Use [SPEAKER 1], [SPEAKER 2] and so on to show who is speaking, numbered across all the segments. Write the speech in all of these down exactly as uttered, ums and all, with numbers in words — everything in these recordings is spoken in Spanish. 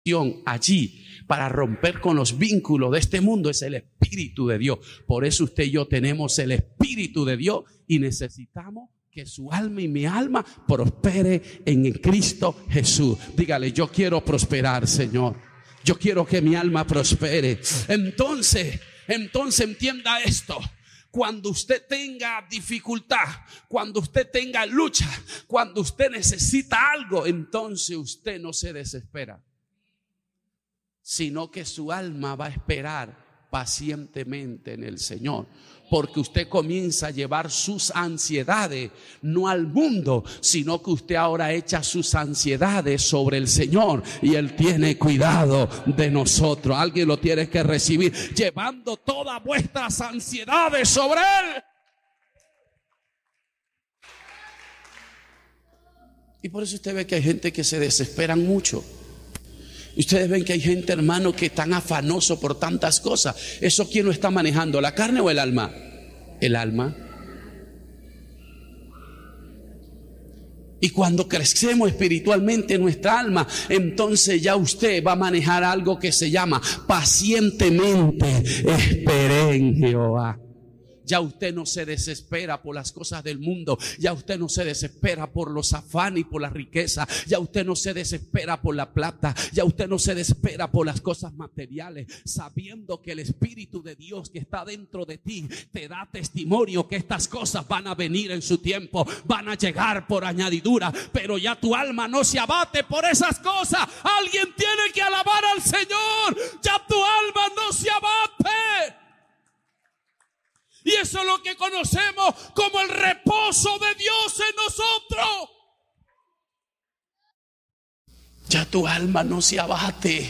[SPEAKER 1] allí para romper con los vínculos de este mundo es el Espíritu de Dios. Por eso usted y yo tenemos el Espíritu de Dios y necesitamos que su alma y mi alma prospere en Cristo Jesús. Dígale: yo quiero prosperar, Señor. Yo quiero que mi alma prospere. Entonces, entonces entienda esto. Cuando usted tenga dificultad, cuando usted tenga lucha, cuando usted necesita algo, entonces usted no se desespera, sino que su alma va a esperar pacientemente en el Señor. Porque usted comienza a llevar sus ansiedades no al mundo, sino que usted ahora echa sus ansiedades sobre el Señor y Él tiene cuidado de nosotros. Alguien lo tiene que recibir, llevando todas vuestras ansiedades sobre Él. Y por eso usted ve que hay gente que se desesperan mucho. Ustedes ven que hay gente, hermano, que están afanoso por tantas cosas. ¿Eso quién lo está manejando? ¿La carne o el alma? El alma. Y cuando crecemos espiritualmente en nuestra alma, entonces ya usted va a manejar algo que se llama pacientemente esperé en Jehová. Ya usted no se desespera por las cosas del mundo. Ya usted no se desespera por los afanes y por la riqueza. Ya usted no se desespera por la plata. Ya usted no se desespera por las cosas materiales, sabiendo que el Espíritu de Dios que está dentro de ti te da testimonio que estas cosas van a venir en su tiempo, van a llegar por añadidura. Pero ya tu alma no se abate por esas cosas. Alguien tiene que alabar al Señor. Ya tu alma no se abate. Y eso es lo que conocemos como el reposo de Dios en nosotros. Ya tu alma no se abate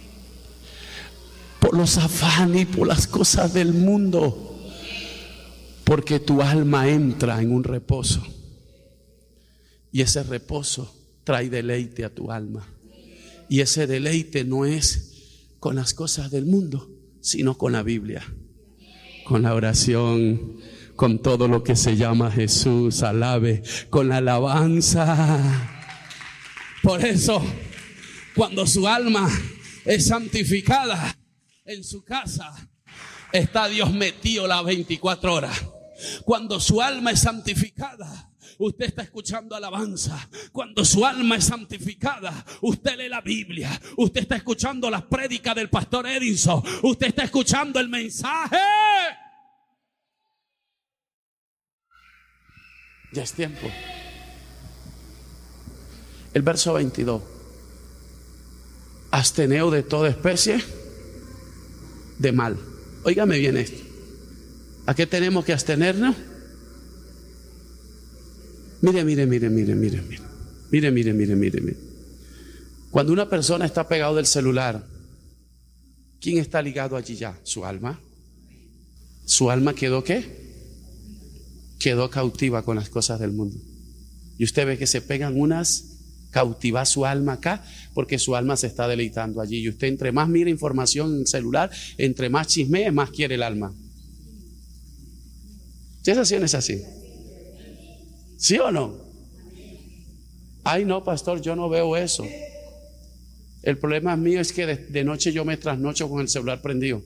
[SPEAKER 1] por los afanes y por las cosas del mundo, porque tu alma entra en un reposo. Y ese reposo trae deleite a tu alma. Y ese deleite no es con las cosas del mundo, sino con la Biblia, con la oración, con todo lo que se llama Jesús, alabe, con la alabanza. Por eso, cuando su alma es santificada en su casa, está Dios metido las veinticuatro horas. Cuando su alma es santificada, usted está escuchando alabanza. Cuando su alma es santificada, usted lee la Biblia. Usted está escuchando las prédicas del pastor Edison. Usted está escuchando el mensaje. Ya es tiempo. El verso veintidós. Absteneos de toda especie de mal. Óigame bien esto. ¿A qué tenemos que abstenernos? Mire, mire, mire, mire, mire, mire, mire, mire, mire, mire, mire. Cuando una persona está pegado del celular, ¿quién está ligado allí ya? Su alma. ¿Su alma quedó qué? Quedó cautiva con las cosas del mundo. Y usted ve que se pegan unas, cautiva su alma acá, porque su alma se está deleitando allí. Y usted entre más mira información en el celular, entre más chismee, más quiere el alma. ¿Sí es así o no es así? ¿Sí o no? Ay, no, pastor, yo no veo eso. El problema mío es que de, de noche yo me trasnocho con el celular prendido.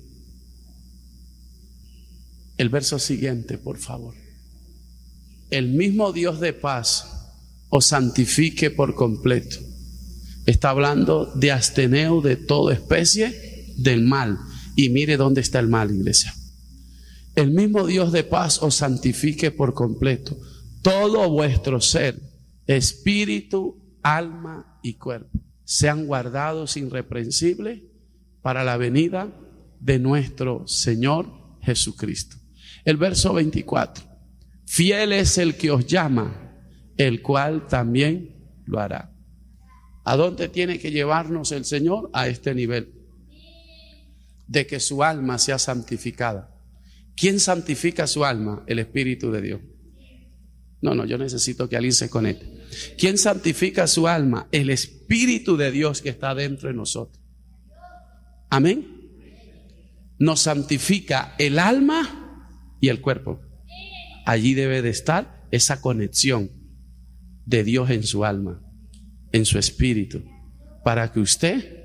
[SPEAKER 1] El verso siguiente, por favor. El mismo Dios de paz os santifique por completo. Está hablando de absteneos de toda especie del mal. Y mire dónde está el mal, iglesia. El mismo Dios de paz os santifique por completo. Todo vuestro ser, espíritu, alma y cuerpo, sean guardados irreprensibles para la venida de nuestro Señor Jesucristo. El verso veinticuatro. Fiel es el que os llama, el cual también lo hará. ¿A dónde tiene que llevarnos el Señor? A este nivel de que su alma sea santificada. ¿Quién santifica su alma? El Espíritu de Dios. No, no, yo necesito que alguien se conecte. ¿Quién santifica su alma? El Espíritu de Dios que está dentro de nosotros. Amén. Nos santifica el alma y el cuerpo. Allí debe de estar esa conexión de Dios en su alma, en su espíritu, para que usted